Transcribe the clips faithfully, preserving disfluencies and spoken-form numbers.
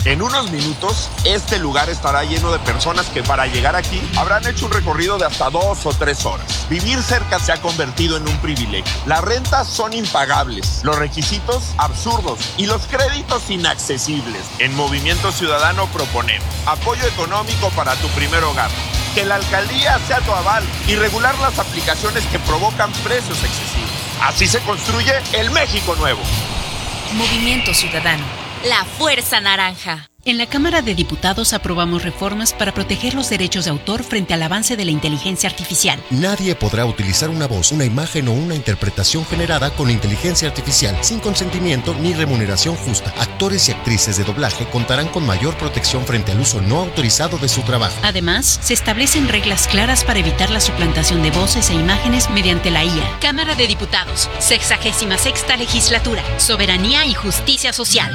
En unos minutos, este lugar estará lleno de personas que para llegar aquí habrán hecho un recorrido de hasta dos o tres horas. Vivir cerca se ha convertido en un privilegio. Las rentas son impagables, los requisitos absurdos y los créditos inaccesibles. En Movimiento Ciudadano proponemos apoyo económico para tu primer hogar, que la alcaldía sea tu aval y regular las aplicaciones que provocan precios excesivos. Así se construye el México nuevo. Movimiento Ciudadano. La Fuerza Naranja. En la Cámara de Diputados aprobamos reformas para proteger los derechos de autor frente al avance de la inteligencia artificial. Nadie podrá utilizar una voz, una imagen o una interpretación generada con inteligencia artificial sin consentimiento ni remuneración justa. Actores y actrices de doblaje contarán con mayor protección frente al uso no autorizado de su trabajo. Además, se establecen reglas claras para evitar la suplantación de voces e imágenes mediante la I A. Cámara de Diputados, sexagésima sexta legislatura. Soberanía y justicia social.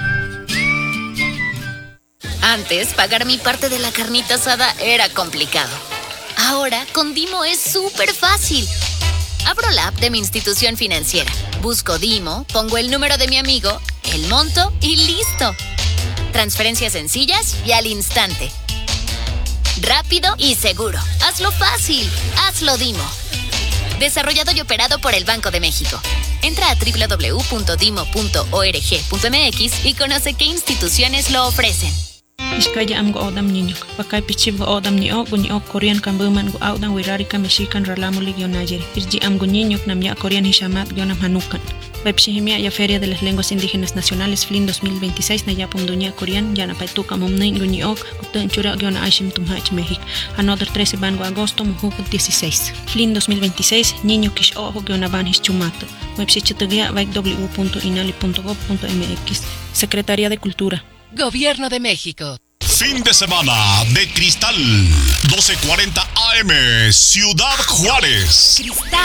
Antes, pagar mi parte de la carnita asada era complicado. Ahora, con Dimo es súper fácil. Abro la app de mi institución financiera, busco Dimo, pongo el número de mi amigo, el monto y listo. Transferencias sencillas y al instante. Rápido y seguro. Hazlo fácil. Hazlo Dimo. Desarrollado y operado por el Banco de México. Entra a doble u doble u doble u punto dimo punto org punto m x y conoce qué instituciones lo ofrecen. Iskaya am go odam ninyok pakai pichib go odam ni ok ni ok Korean kambuman go odam wirari ka Mexican ralamuli gyonajer irji am go ninyok nam ya Korean hishamat gyonam hanukan Webshihimia ya Feria de las Lenguas Indígenas Nacionales F L I N dos mil veintiséis na yapum dunya Korean yana paituka mumnay go ni ok ukten chura gyona ashim tumhach México another trece ban go agosto mujuk dieciséis F L I N dos mil veintiséis niño kish ojo gyona ban his chumato webshichitugia vai w w w punto inali punto gov punto m x Secretaría de Cultura. Gobierno de México. Fin de semana de Cristal, doce cuarenta A M, Ciudad Juárez. Cristal.